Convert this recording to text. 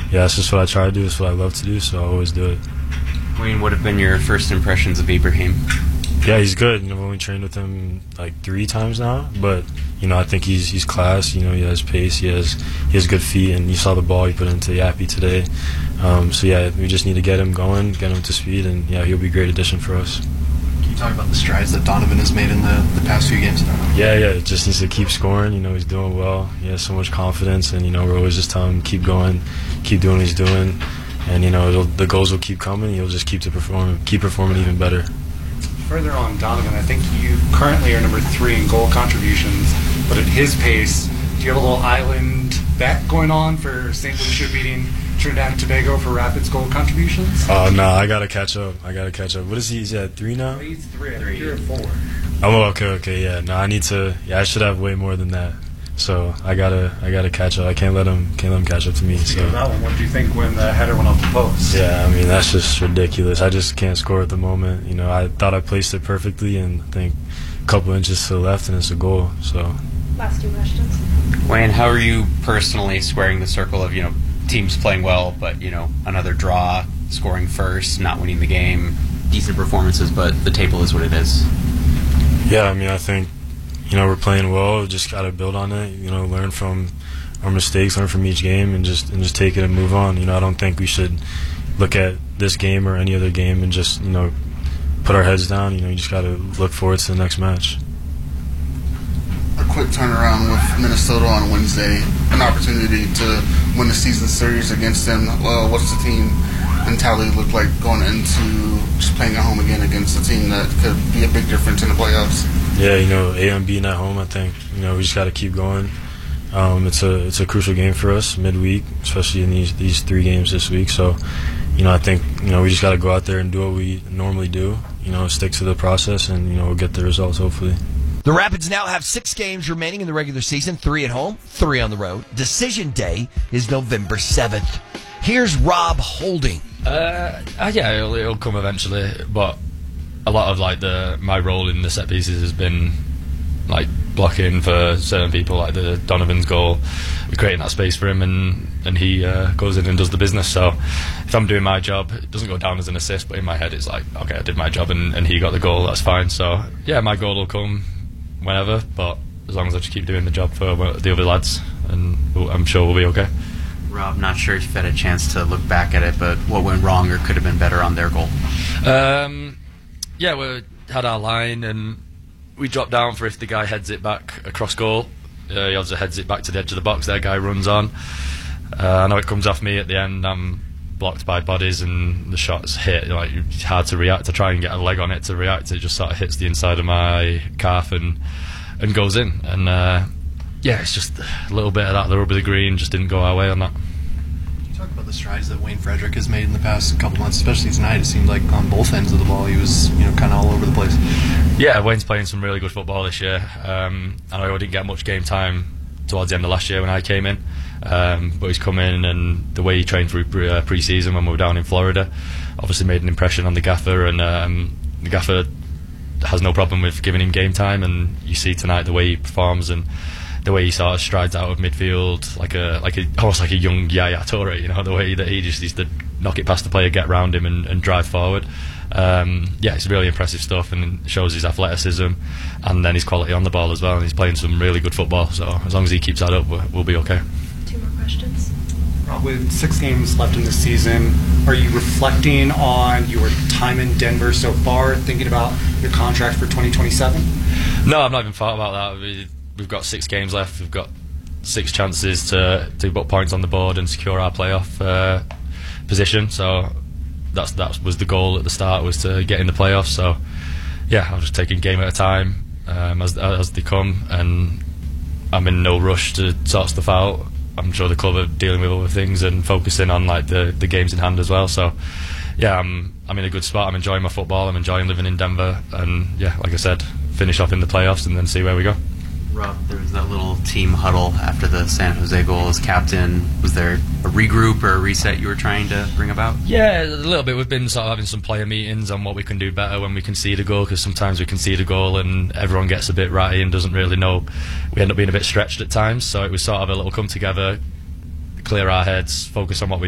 yeah, that's just what I try to do. It's what I love to do, so I always do it. Wayne, what have been your first impressions of Ibrahim? Yeah, he's good. I've only trained with him like 3 times now, but I think he's class. He has pace. He has good feet, and you saw the ball he put into Yappy today. So yeah, we just need to get him going, get him to speed, and yeah, he'll be a great addition for us. Can you talk about the strides that Donovan has made in the past few games? Yeah, it just needs to keep scoring. He's doing well. He has so much confidence, and we're always just telling him keep going, keep doing what he's doing, and the goals will keep coming. He'll just keep performing even better. Further on Donovan, I think you currently are number 3 in goal contributions, but at his pace, do you have a little island bet going on for St. Lucia beating Trinidad and Tobago for Rapids goal contributions? Oh, no, I got to catch up. What is he? He's at 3 now? He's 3. I think you're at 4. Oh, okay, yeah. No, I should have way more than that. So I gotta catch up. I can't let him catch up to me. Speaking of that one, what did you think when the header went off the post? Yeah, that's just ridiculous. I just can't score at the moment. I thought I placed it perfectly, and I think a couple inches to the left, and it's a goal. So. Last 2 questions. Wayne, how are you personally squaring the circle of teams playing well, but another draw, scoring first, not winning the game, decent performances, but the table is what it is? Yeah, I think. We're playing well. Just got to build on it. Learn from our mistakes, learn from each game, and just take it and move on. I don't think we should look at this game or any other game and just put our heads down. You just got to look forward to the next match. A quick turnaround with Minnesota on Wednesday, an opportunity to win the season series against them. What's the team mentality look like going into just playing at home again against a team that could be a big difference in the playoffs? Yeah, AM being at home, I think we just got to keep going. It's a crucial game for us midweek, especially in these 3 games this week. So, I think we just got to go out there and do what we normally do. Stick to the process, and we'll get the results hopefully. The Rapids now have 6 games remaining in the regular season, 3 at home, 3 on the road. Decision day is November 7th. Here's Rob Holding. Yeah, it'll come eventually, but a lot of my role in the set pieces has been blocking for certain people, like the Donovan's goal, creating that space for him, and he goes in and does the business. So if I'm doing my job, it doesn't go down as an assist, but in my head it's okay, I did my job and he got the goal, that's fine. So yeah, my goal will come whenever, but as long as I just keep doing the job for the other lads, and I'm sure we'll be okay. Rob, not sure if you've had a chance to look back at it, but what went wrong or could have been better on their goal? Yeah, we had our line and we dropped down for if the guy heads it back across goal. He also heads it back to the edge of the box, that guy runs on. I know it comes off me at the end, I'm blocked by bodies and the shot's hit. It's hard to react, to try and get a leg on it to react. It just sort of hits the inside of my calf and goes in. And yeah, it's just a little bit of that, the rub of the green just didn't go our way on that. Talk about the strides that Wayne Frederick has made in the past couple months, especially tonight. It seemed like on both ends of the ball he was, kind of all over the place. Yeah, Wayne's playing some really good football this year. I know he didn't get much game time towards the end of last year when I came in, but he's come in and the way he trained through pre-season when we were down in Florida obviously made an impression on the gaffer, and the gaffer has no problem with giving him game time, and you see tonight the way he performs and the way he sort of strides out of midfield almost like a young Yaya Toure, the way that he just needs to knock it past the player, get round him and drive forward. Yeah, it's really impressive stuff and shows his athleticism and then his quality on the ball as well, and he's playing some really good football, so as long as he keeps that up, we'll be okay. 2 more questions. With 6 games left in the season, are you reflecting on your time in Denver so far, thinking about your contract for 2027? No, I've not even thought about that. We've got 6 games left. We've got 6 chances to put points on the board and secure our playoff position. So that was the goal at the start, was to get in the playoffs. So yeah, I'm just taking game at a time as they come, and I'm in no rush to sort stuff out. I'm sure the club are dealing with other things and focusing on the games in hand as well. So yeah, I'm in a good spot. I'm enjoying my football. I'm enjoying living in Denver, and yeah, like I said, finish off in the playoffs and then see where we go. Rob, there was that little team huddle after the San Jose goal as captain. Was there a regroup or a reset you were trying to bring about? Yeah, a little bit. We've been sort of having some player meetings on what we can do better when we concede a goal, because sometimes we concede a goal and everyone gets a bit ratty and doesn't really know. We end up being a bit stretched at times, so it was sort of a little come together, clear our heads, focus on what we